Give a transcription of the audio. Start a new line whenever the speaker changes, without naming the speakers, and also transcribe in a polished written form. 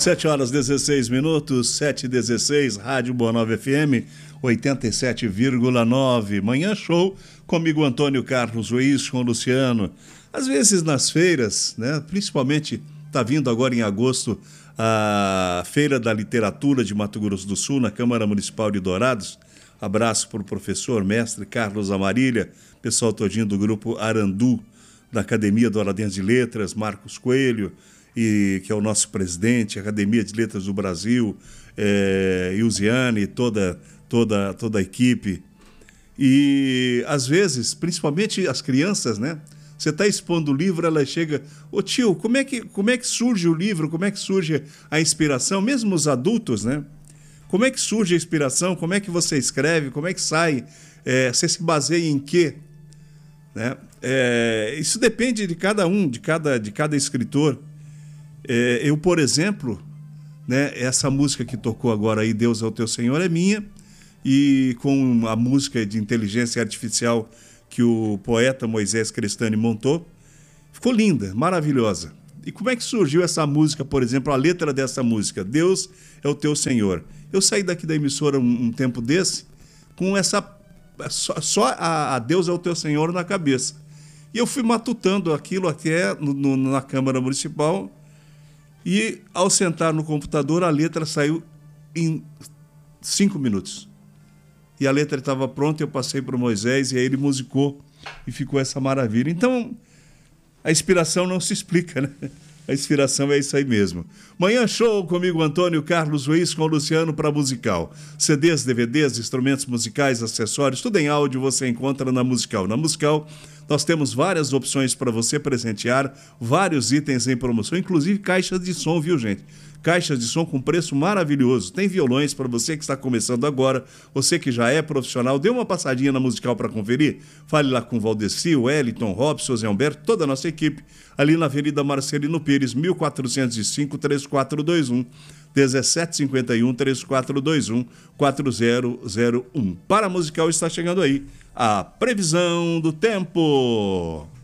7h16, 7h16, Rádio Boa Nova FM 87,9. Manhã show, comigo Antônio Carlos Ruiz, com o Luciano. Às vezes nas feiras, né? Principalmente, está vindo agora em agosto a Feira da Literatura de Mato Grosso do Sul, na Câmara Municipal de Dourados. Abraço para o professor, mestre Carlos Amarília, pessoal todinho do grupo Arandu, da Academia Douradense de Letras, Marcos Coelho, que é o nosso presidente, Academia de Letras do Brasil, Ilziane, toda a equipe. E, às vezes, principalmente as crianças, né? Você está expondo o livro, ela chega... Ô tio, como é que surge o livro? Como é que surge a inspiração? Mesmo os adultos, né? Como é que surge a inspiração? Como é que você escreve? Como é que sai? Você se baseia em quê? Né? Isso depende de cada um, de cada escritor. Eu, por exemplo, né, essa música que tocou agora aí, Deus é o Teu Senhor, é minha, e com a música de inteligência artificial que o poeta Moisés Crestani montou, ficou linda, maravilhosa. E como é que surgiu essa música, por exemplo, a letra dessa música, Deus é o Teu Senhor? Eu saí daqui da emissora um tempo desse com só a Deus é o Teu Senhor na cabeça. E eu fui matutando aquilo até na Câmara Municipal, e ao sentar no computador a letra saiu em 5 minutos. E a letra estava pronta, eu passei para o Moisés e aí ele musicou e ficou essa maravilha. Então, a inspiração não se explica, né? A inspiração é isso aí mesmo. Manhã show comigo, Antônio Carlos Ruiz, com o Luciano para Musical. CDs, DVDs, instrumentos musicais, acessórios, tudo em áudio você encontra na Musical. Na Musical, nós temos várias opções para você presentear, vários itens em promoção, inclusive caixas de som, viu, gente? Caixas de som com preço maravilhoso. Tem violões para você que está começando agora, você que já é profissional. Dê uma passadinha na Musical para conferir. Fale lá com o Valdeci, o Wellington, Robson, Zé Humberto, toda a nossa equipe, ali na Avenida Marcelino Pires, 1405-3421, 1751-3421-4001. Para a Musical está chegando aí a previsão do tempo.